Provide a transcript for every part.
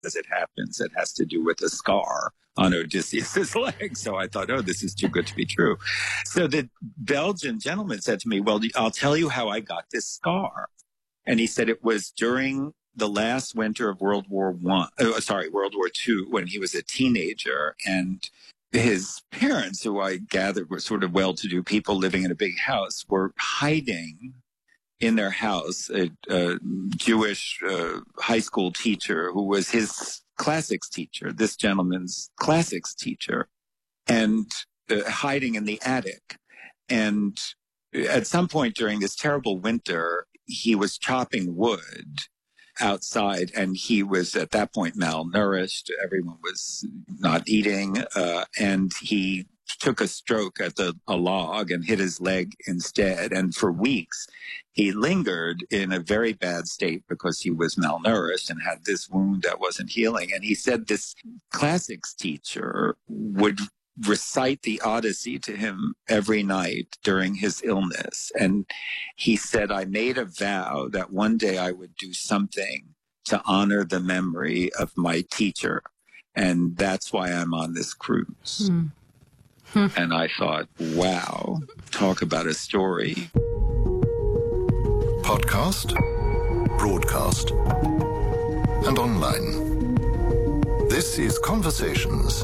as it happens, it has to do with a scar on Odysseus's leg. So I thought, oh, this is too good to be true. So the Belgian gentleman said to me, well, I'll tell you how I got this scar. And he said it was during the last winter of World War II, when he was a teenager, and his parents, who I gathered were sort of well-to-do people living in a big house, were hiding in their house a Jewish high school teacher who was his classics teacher, this gentleman's classics teacher, and hiding in the attic. And at some point during this terrible winter, he was chopping wood outside, and he was at that point malnourished. Everyone was not eating, and he took a stroke at a log and hit his leg instead. And for weeks, he lingered in a very bad state because he was malnourished and had this wound that wasn't healing. And he said this classics teacher would recite the Odyssey to him every night during his illness. And he said, I made a vow that one day I would do something to honor the memory of my teacher. And that's why I'm on this cruise. And I thought, wow, talk about a story. Podcast, broadcast, and online. This is Conversations.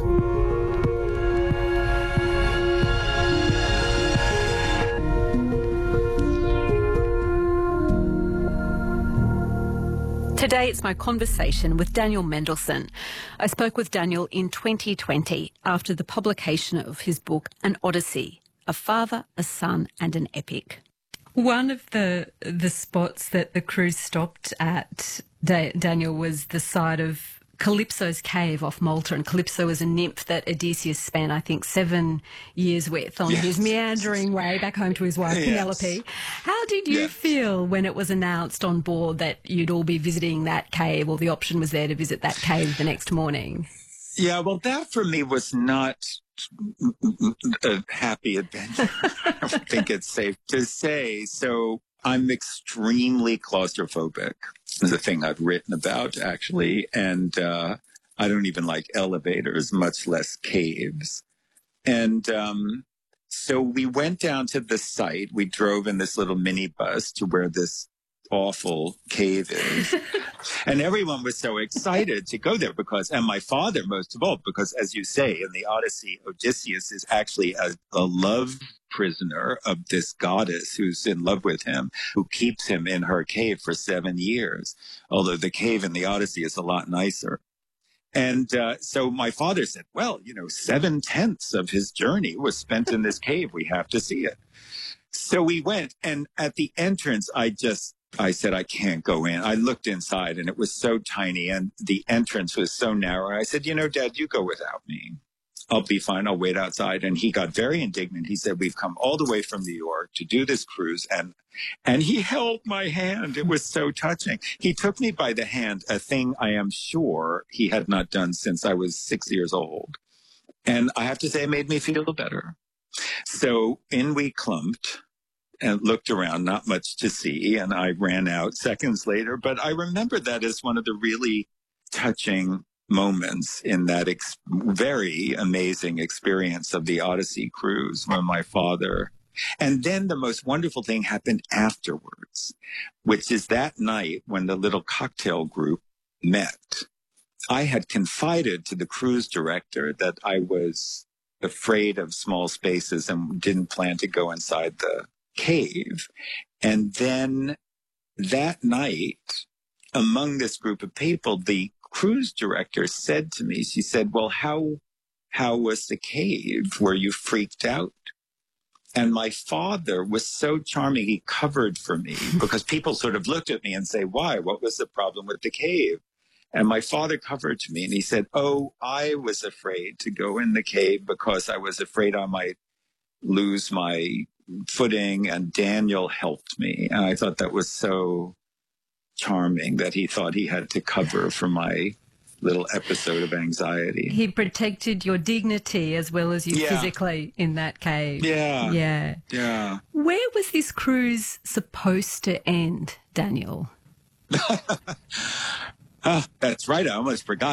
Today, it's my conversation with Daniel Mendelsohn. I spoke with Daniel in 2020 after the publication of his book, An Odyssey, A Father, a Son and an Epic. One of the spots that the cruise stopped at, Daniel, was the site of Calypso's cave off Malta, and Calypso was a nymph that Odysseus spent, I think, 7 years with on his meandering way back home to his wife, Penelope. How did you feel when it was announced on board that you'd all be visiting that cave, or the option was there to visit that cave the next morning? Yeah, well, that for me was not a happy adventure. I think it's safe to say. So I'm extremely claustrophobic. It's a thing I've written about, actually. And I don't even like elevators, much less caves. And so we went down to the site. We drove in this little minibus to where this awful cave is. And everyone was so excited to go there and my father most of all, because as you say, in the Odyssey, Odysseus is actually a love prisoner of this goddess who's in love with him, who keeps him in her cave for 7 years, although the cave in the Odyssey is a lot nicer. And so my father said, well, 7/10 of his journey was spent in this cave. We have to see it. So we went, and at the entrance, I said, I can't go in. I looked inside, and it was so tiny, and the entrance was so narrow. I said, Dad, you go without me. I'll be fine. I'll wait outside. And he got very indignant. He said, we've come all the way from New York to do this cruise. And he held my hand. It was so touching. He took me by the hand, a thing I am sure he had not done since I was 6 years old. And I have to say, it made me feel better. So in we clumped and looked around, not much to see. And I ran out seconds later. But I remember that as one of the really touching moments in that very amazing experience of the Odyssey cruise when my father. And then the most wonderful thing happened afterwards, which is that night when the little cocktail group met. I had confided to the cruise director that I was afraid of small spaces and didn't plan to go inside the cave. And then that night, among this group of people, the cruise director said to me, she said, well, how was the cave? Were you freaked out? And my father was so charming. He covered for me because people sort of looked at me and say, why? What was the problem with the cave? And my father covered to me and he said, oh, I was afraid to go in the cave because I was afraid I might lose my footing, and Daniel helped me. And I thought that was so charming that he thought he had to cover for my little episode of anxiety. He protected your dignity as well as you physically in that cave. Yeah. Where was this cruise supposed to end, Daniel? That's right. I almost forgot.